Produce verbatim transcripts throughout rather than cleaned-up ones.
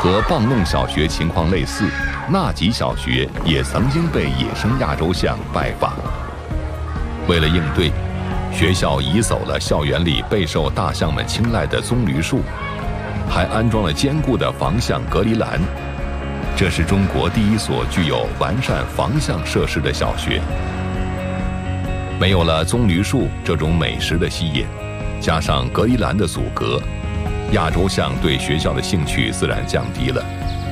和棒弄小学情况类似，纳吉小学也曾经被野生亚洲象拜访。为了应对，学校移走了校园里备受大象们青睐的棕榈树，还安装了坚固的防象隔离栏。这是中国第一所具有完善防象设施的小学。没有了棕榈树这种美食的吸引，加上隔离栏的阻隔，亚洲象对学校的兴趣自然降低了。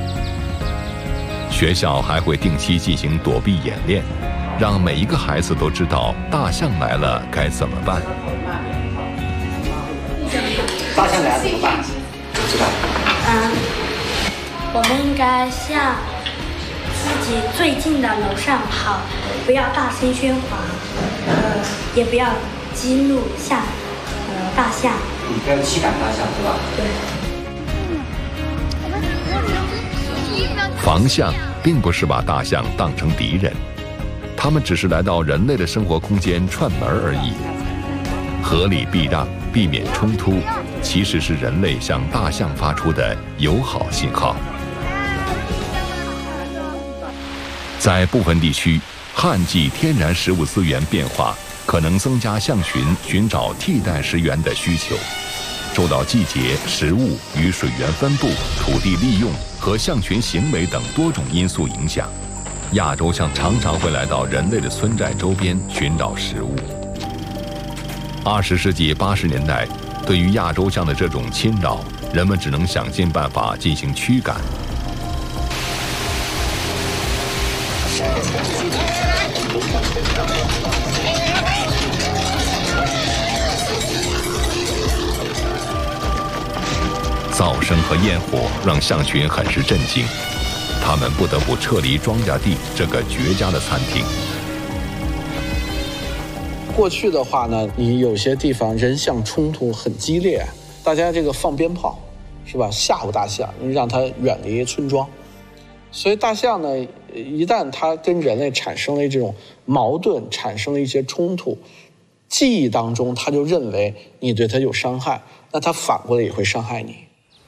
学校还会定期进行躲避演练，让每一个孩子都知道大象来了该怎么办。 大象来了怎么办？不知道。 嗯，我们应该向自己最近的楼上跑，不要大声喧哗，呃，也不要激怒像呃大象。 你不要驱赶大象，对吧？ 对。 防象并不是把大象当成敌人，它们只是来到人类的生活空间串门而已。合理避让，避免冲突，其实是人类向大象发出的友好信号。在部分地区，旱季天然食物资源变化可能增加象群寻找替代食源的需求。受到季节、食物与水源分布、土地利用和象群行为等多种因素影响，亚洲象常常会来到人类的村寨周边寻找食物。二十世纪八十年代，对于亚洲象的这种侵扰，人们只能想尽办法进行驱赶。噪声和焰火让象群很是震惊，他们不得不撤离庄稼地这个绝佳的餐厅。 过去的话呢，你有些地方人象冲突很激烈，大家这个放鞭炮，是吧？吓唬大象，让它远离村庄。所以大象呢，一旦它跟人类产生了这种矛盾，产生了一些冲突，记忆当中它就认为你对它有伤害，那它反过来也会伤害你。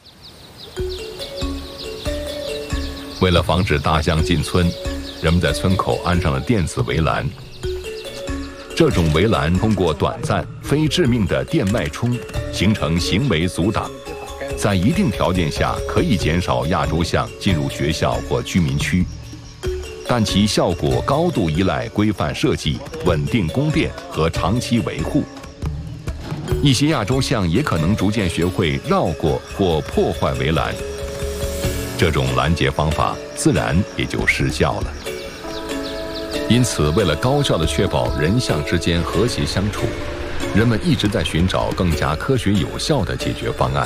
为了防止大象进村，人们在村口安上了电子围栏。这种围栏通过短暂、非致命的电脉冲，形成行为阻挡，在一定条件下可以减少亚洲象进入学校或居民区，但其效果高度依赖规范设计、稳定供电和长期维护。一些亚洲象也可能逐渐学会绕过或破坏围栏，这种拦截方法自然也就失效了。因此，为了高效地确保人象之间和谐相处，人们一直在寻找更加科学有效的解决方案。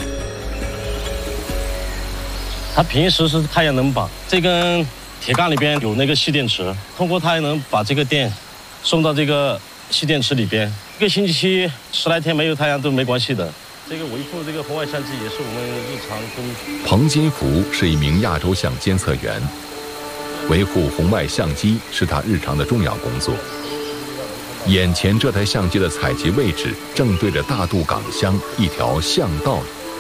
它平时是太阳能板，这根铁杆里边有那个蓄电池，通过太阳能把这个电送到这个蓄电池里边。一个星期十来天没有太阳都没关系的。这个维护这个红外相机也是我们日常跟。 彭金福是一名亚洲象监测员，维护红外相机是他日常的重要工作。眼前这台相机的采集位置正对着大渡港乡一条象道。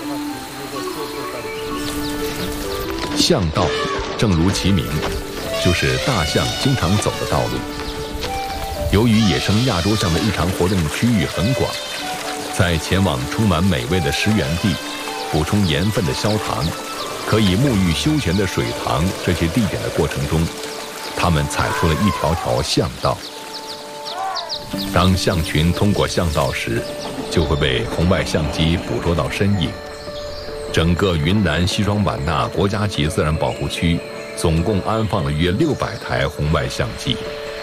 象道，正如其名，就是大象经常走的道路。由于野生亚洲象的日常活动区域很广，在前往充满美味的食源地、补充盐分的消塘、可以沐浴休闲的水塘这些地点的过程中，他们踩出了一条条象道。当象群通过象道时，就会被红外相机捕捉到身影。整个云南西双版纳国家级自然保护区总共安放了约六百台红外相机。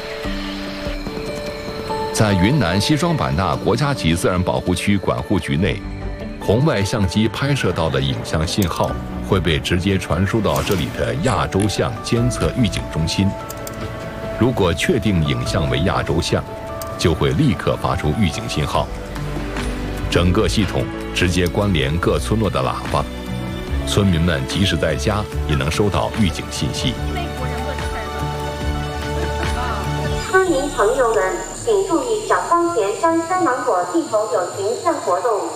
在云南西双版纳国家级自然保护区管护局内，红外相机拍摄到的影像信号会被直接传输到这里的亚洲象监测预警中心。如果确定影像为亚洲象，就会立刻发出预警信号。整个系统直接关联各村落的喇叭，村民们即使在家也能收到预警信息。 村民朋友们，请注意，小康田山山芒果地头有群象活动，